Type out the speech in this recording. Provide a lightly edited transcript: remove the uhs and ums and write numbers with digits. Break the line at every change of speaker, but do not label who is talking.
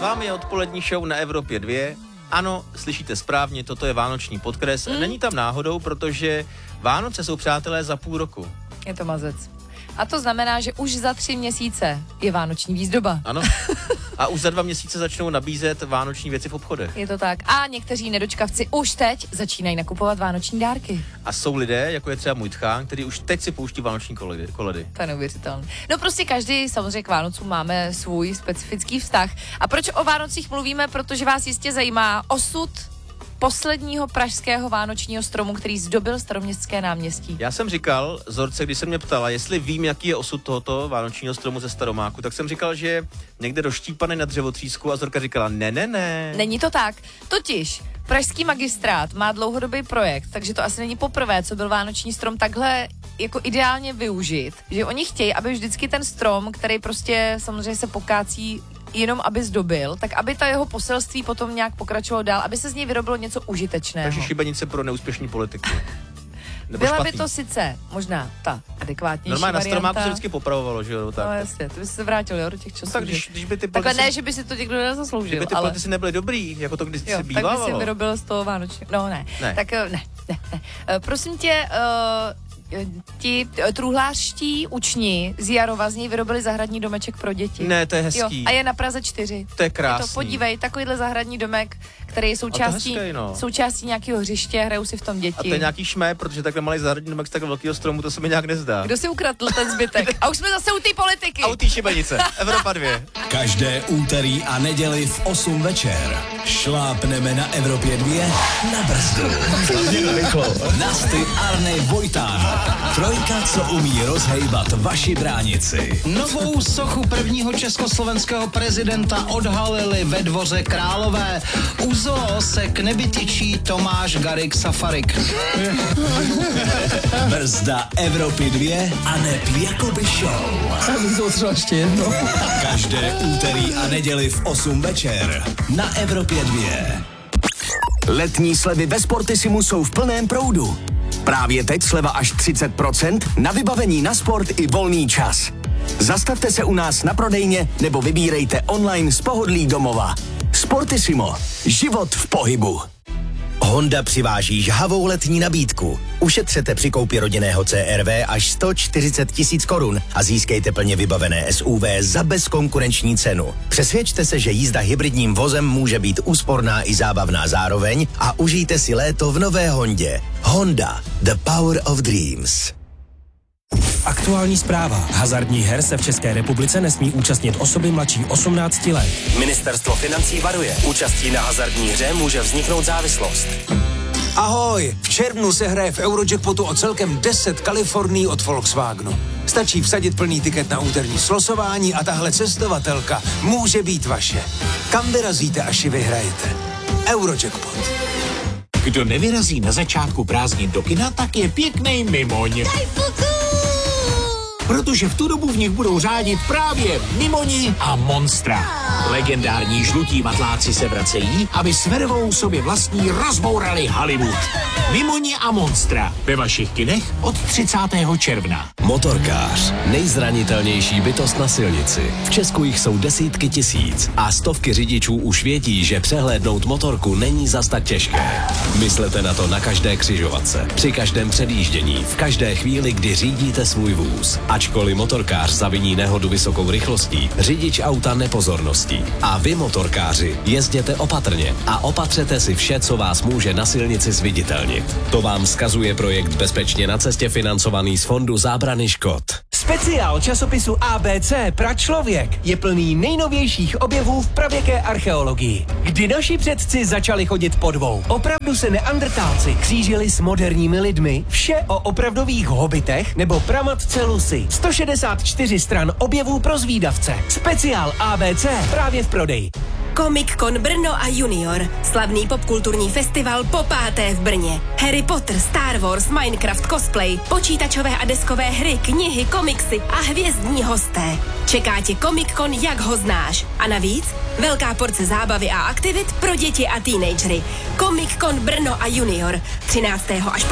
vámi je odpolední show na Evropě 2. Ano, slyšíte správně, toto je vánoční podkres. Není tam náhodou, protože Vánoce jsou, přátelé, za půl roku.
Je to mazec. A to znamená, že už za 3 měsíce je vánoční výzdoba.
Ano. A už za 2 měsíce začnou nabízet vánoční věci v obchodech.
Je to tak. A někteří nedočkavci už teď začínají nakupovat vánoční dárky.
A jsou lidé, jako je třeba můj tchán, který už teď si pouští vánoční koledy.
To je neuvěřitelné. No prostě každý samozřejmě k Vánocům máme svůj specifický vztah. A proč o Vánocích mluvíme? Protože vás jistě zajímá osud posledního pražského vánočního stromu, který zdobil Staroměstské náměstí.
Já jsem říkal, Zorce, když se mě ptala, jestli vím, jaký je osud tohoto vánočního stromu ze Staromáku, tak jsem říkal, že je někde doštípaný na dřevotřísku a Zorka říkala, ne.
Není to tak. Totiž pražský magistrát má dlouhodobý projekt, takže to asi není poprvé, co byl vánoční strom takhle jako ideálně využit, že oni chtějí, aby vždycky ten strom, který prostě samozřejmě se pokácí jenom aby zdobil, tak aby ta jeho poselství potom nějak pokračovalo dál, aby se z něj vyrobilo něco užitečného.
Takže šibenice pro neúspěšný politiky.
Byla by to sice možná ta adekvátnější
normálně
varianta.
Na Staromáku se vždycky popravovalo, že jo? Tak.
No jasně, to by se vrátil, jo, do těch časů.
No, tak když by ty
takhle ne, že by si to někdo nezasloužil,
kdyby ty politici nebyli dobrý, jako to když si bývávalo.
Tak by si vyrobil z toho vánočního. No ne. Tak ne. Prosím tě, ti truhlářští učni z Jarova z něj vyrobili zahradní domeček pro děti.
Ne, to je hezký.
Jo, a je na Praze 4.
To je krásný.
Podívej, takovýhle zahradní domek, který je součástí nějakého hřiště, hrajou si v tom děti.
A to je nějaký šmé, protože takhle malý zahradní domek z takhle velkého stromu, to se mi nějak nezdá.
Kdo si ukradl ten zbytek? A už jsme zase u té politiky.
A u té šibenice. Evropa 2.
Každé úterý a neděli v 8 večer šlápneme na Evropě 2 na brzdu. Nasty Arnej Vojtán. Trojka, co umí rozhejbat vaši bránici.
Novou sochu prvního československého prezidenta odhalili ve Dvoře Králové. U zoo se k nebi tyčí Tomáš Garrigue Safarik.
Brzda Evropy 2 a neb Jakoby show.
Ještě jedno.
Každé úterý a neděli v 8 večer na Evropě 2.
Letní slevy ve Sportissimu jsou v plném proudu. Právě teď sleva až 30% na vybavení na sport i volný čas. Zastavte se u nás na prodejně nebo vybírejte online z pohodlí domova. Sportissimo. Život v pohybu.
Honda přiváží žhavou letní nabídku. Ušetřete při koupi rodinného CR-V až 140 000 korun a získejte plně vybavené SUV za bezkonkurenční cenu. Přesvědčte se, že jízda hybridním vozem může být úsporná i zábavná zároveň a užijte si léto v nové Hondě. Honda. The power of dreams.
Aktuální zpráva. Hazardních her se v České republice nesmí účastnit osoby mladší 18 let.
Ministerstvo financí varuje. Účastí na hazardní hře může vzniknout závislost.
Ahoj, v červnu se hraje v Eurojackpotu o celkem 10 Kalifornií od Volkswagenu. Stačí vsadit plný tiket na úterní slosování a tahle cestovatelka může být vaše. Kam vyrazíte, až ji vyhrajete? Eurojackpot.
Kdo nevyrazí na začátku prázdnin do kina, tak je pěknej mimoň. Protože v tu dobu v nich budou řádit právě Mimoni a Monstra. Legendární žlutí matláci se vracejí, aby s vervou sobě vlastní rozbourali Hollywood. Mimoni a Monstra ve vašich kinech od 30. června.
Motorkář. Nejzranitelnější bytost na silnici. V Česku jich jsou desítky tisíc a stovky řidičů už vědí, že přehlédnout motorku není zas tak těžké. Myslete na to na každé křižovatce, při každém předjíždění, v každé chvíli, kdy řídíte svůj vůz. Ačkoliv motorkář zaviní nehodu vysokou rychlostí, řidič auta nepozorností. A vy, motorkáři, jezděte opatrně a opatřete si vše, co vás může na silnici zviditelnit. To vám vzkazuje projekt Bezpečně na cestě financovaný z Fondu zábrany škod.
Speciál časopisu ABC Pračlověk je plný nejnovějších objevů v pravěké archeologii. Kdy naši předci začali chodit po dvou. Opravdu se neandrtálci křížili s moderními lidmi. Vše o opravdových hobitech nebo pramatce Lucy. 164 stran objevů pro zvídavce. Speciál ABC právě v prodeji.
Comic-Con Brno a Junior. Slavný popkulturní festival po 5. v Brně. Harry Potter, Star Wars, Minecraft, cosplay, počítačové a deskové hry, knihy, komiksy a hvězdní hosté. Čeká tě Comic-Con, jak ho znáš. A navíc velká porce zábavy a aktivit pro děti a teenagery. Comic-Con Brno a Junior. 13. až